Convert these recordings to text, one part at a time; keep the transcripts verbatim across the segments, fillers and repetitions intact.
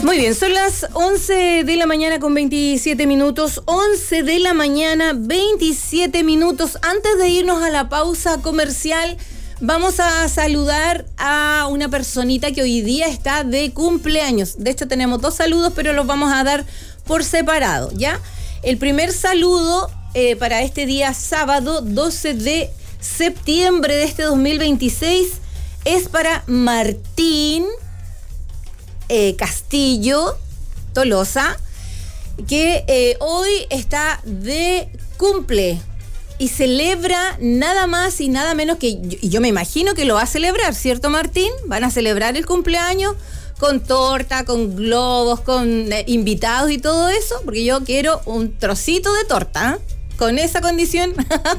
Muy bien, son las once de la mañana con veintisiete minutos, once de la mañana, veintisiete minutos. Antes de irnos a la pausa comercial, vamos a saludar a una personita que hoy día está de cumpleaños. De hecho, tenemos dos saludos, pero los vamos a dar por separado, ¿ya? El primer saludo eh, para este día sábado, doce de septiembre de este dos mil veintiséis, es para Martín Eh, Castillo Tolosa, que eh, hoy está de cumple y celebra nada más y nada menos que, y yo me imagino que lo va a celebrar, ¿cierto, Martín? Van a celebrar el cumpleaños con torta, con globos, con eh, invitados y todo eso, porque yo quiero un trocito de torta, ¿eh? Con esa condición,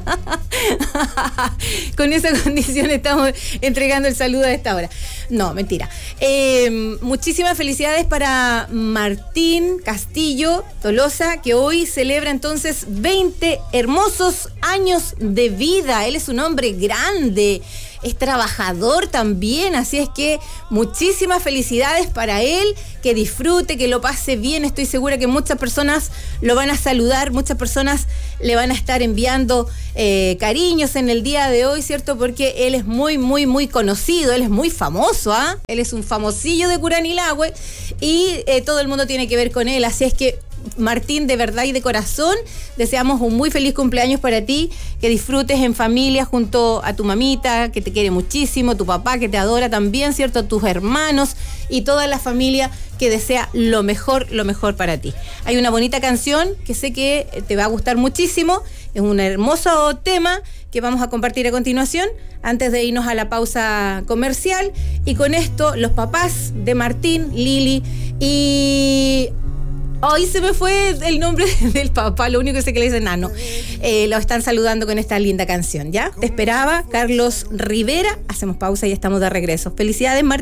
con esa condición estamos entregando el saludo a esta hora. No, mentira. Eh, muchísimas felicidades para Martín Castillo Tolosa, que hoy celebra entonces veinte hermosos años de vida. Él es un hombre grande, es trabajador también, así es que muchísimas felicidades para él, que disfrute, que lo pase bien. Estoy segura que muchas personas lo van a saludar, muchas personas le van a estar enviando eh, cariños en el día de hoy, ¿cierto? Porque él es muy, muy, muy conocido, él es muy famoso, ¿ah? ¿eh? Él es un famosillo de Curanilahue y eh, todo el mundo tiene que ver con él, así es que Martín, de verdad y de corazón, deseamos un muy feliz cumpleaños para ti, que disfrutes en familia junto a tu mamita, que te quiere muchísimo, tu papá que te adora también, ¿cierto? Tus hermanos y toda la familia que desea lo mejor, lo mejor para ti. Hay una bonita canción que sé que te va a gustar muchísimo, es un hermoso tema que vamos a compartir a continuación, antes de irnos a la pausa comercial, y con esto los papás de Martín, Lili y... Hoy se me fue el nombre del papá, lo único que sé que le dicen Nano. Eh, lo están saludando con esta linda canción, ¿ya? Te esperaba, Carlos Rivera. Hacemos pausa y estamos de regreso. Felicidades, Martín.